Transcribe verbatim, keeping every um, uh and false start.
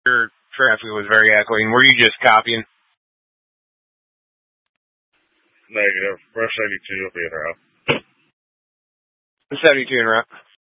Your traffic was very echoing. Were you just copying? Negative. Rush seventy-two will be in route. seventy-two in route.